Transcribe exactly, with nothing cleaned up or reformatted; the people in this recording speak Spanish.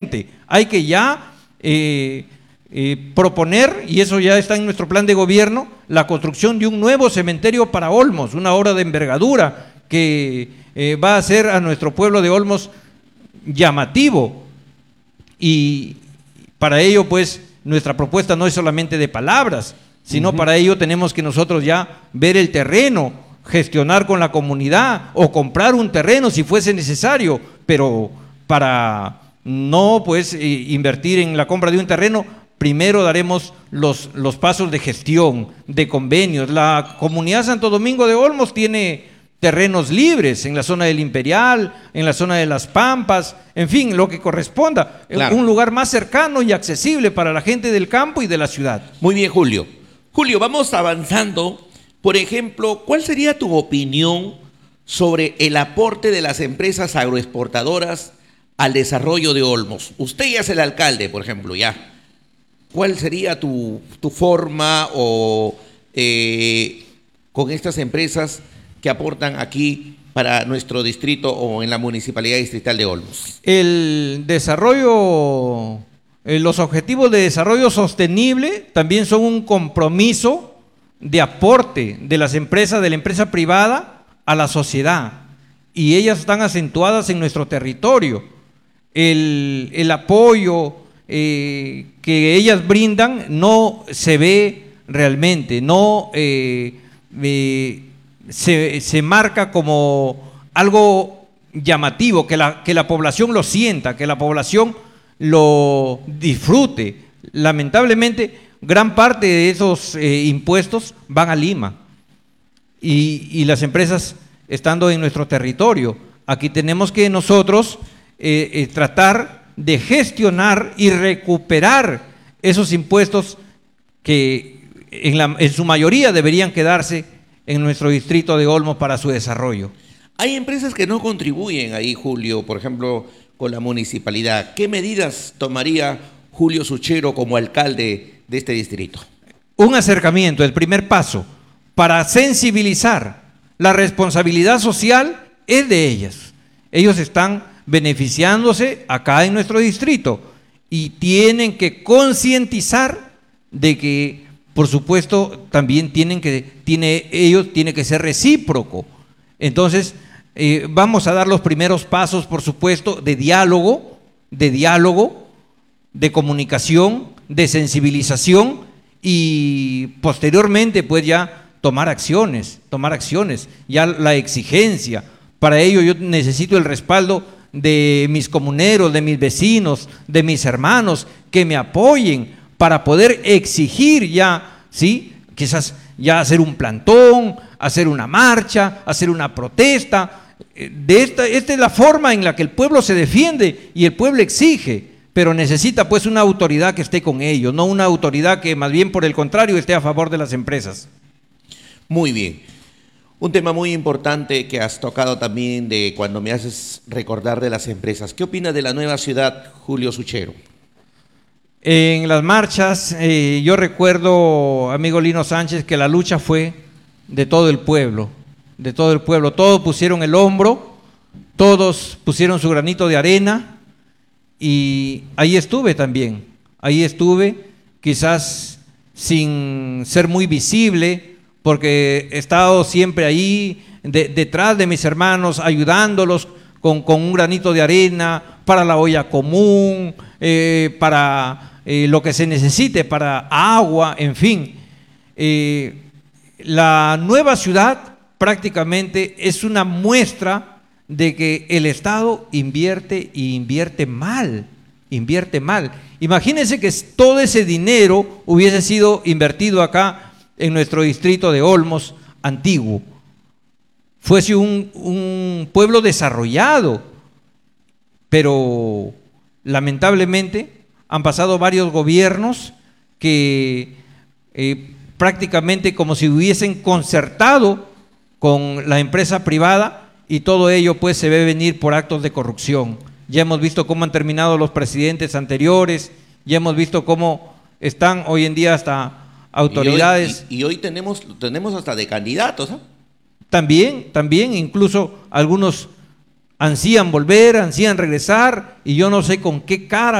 urgente. Hay que ya eh, eh, proponer, y eso ya está en nuestro plan de gobierno, la construcción de un nuevo cementerio para Olmos, una obra de envergadura que eh, va a hacer a nuestro pueblo de Olmos llamativo. Y para ello, pues, nuestra propuesta no es solamente de palabras, sino uh-huh. para ello tenemos que nosotros ya ver el terreno, gestionar con la comunidad o comprar un terreno si fuese necesario, pero para no pues eh, invertir en la compra de un terreno, primero daremos los, los pasos de gestión, de convenios. La comunidad Santo Domingo de Olmos tiene terrenos libres en la zona del Imperial, en la zona de las Pampas, en fin, lo que corresponda, claro. Un lugar más cercano y accesible para la gente del campo y de la ciudad. Muy bien, Julio. Julio, vamos avanzando. Por ejemplo, ¿cuál sería tu opinión sobre el aporte de las empresas agroexportadoras al desarrollo de Olmos? Usted ya es el alcalde, por ejemplo, ya. ¿Cuál sería tu, tu forma o eh, con estas empresas que aportan aquí para nuestro distrito o en la Municipalidad Distrital de Olmos? El desarrollo, eh, los objetivos de desarrollo sostenible también son un compromiso de aporte de las empresas, de la empresa privada a la sociedad, y ellas están acentuadas en nuestro territorio. El, el apoyo eh, que ellas brindan no se ve realmente, no eh, eh, se, se marca como algo llamativo, que la, que la población lo sienta, que la población lo disfrute. Lamentablemente, gran parte de esos eh, impuestos van a Lima y, y las empresas estando en nuestro territorio. Aquí tenemos que nosotros eh, eh, tratar de gestionar y recuperar esos impuestos que en, la, en su mayoría deberían quedarse en nuestro distrito de Olmos para su desarrollo. Hay empresas que no contribuyen ahí, Julio, por ejemplo, con la municipalidad. ¿Qué medidas tomaría Julio Suchero como alcalde de este distrito? Un acercamiento, el primer paso, para sensibilizar. La responsabilidad social es de ellas. Ellos están beneficiándose acá en nuestro distrito y tienen que concientizar de que, por supuesto, también tienen que, tiene, ellos tiene que ser recíproco. Entonces, eh, vamos a dar los primeros pasos, por supuesto, de diálogo, de diálogo, de comunicación, de sensibilización y posteriormente pues ya tomar acciones, tomar acciones, ya la exigencia. Para ello yo necesito el respaldo de mis comuneros, de mis vecinos, de mis hermanos, que me apoyen para poder exigir ya, ¿sí? Quizás ya hacer un plantón, hacer una marcha, hacer una protesta. De esta, esta es la forma en la que el pueblo se defiende y el pueblo exige. Pero necesita pues una autoridad que esté con ellos, no una autoridad que más bien por el contrario esté a favor de las empresas. Muy bien. Un tema muy importante que has tocado también de cuando me haces recordar de las empresas. ¿Qué opinas de la nueva ciudad, Julio Suchero? En las marchas, eh, yo recuerdo, amigo Lino Sánchez, que la lucha fue de todo el pueblo, de todo el pueblo. Todos pusieron el hombro, todos pusieron su granito de arena. Y ahí estuve también, ahí estuve, quizás sin ser muy visible, porque he estado siempre ahí, de, detrás de mis hermanos, ayudándolos con, con un granito de arena, para la olla común, eh, para eh, lo que se necesite, para agua, en fin. Eh, la nueva ciudad prácticamente es una muestra de que el Estado invierte y invierte mal, invierte mal. Imagínense que todo ese dinero hubiese sido invertido acá en nuestro distrito de Olmos antiguo. Fuese un, un pueblo desarrollado, pero lamentablemente han pasado varios gobiernos que eh, prácticamente como si hubiesen concertado con la empresa privada, y todo ello pues se ve venir por actos de corrupción. Ya hemos visto cómo han terminado los presidentes anteriores, ya hemos visto cómo están hoy en día hasta autoridades. Y hoy, y, y hoy tenemos, tenemos hasta de candidatos, ¿no? También, también, incluso algunos ansían volver, ansían regresar, y yo no sé con qué cara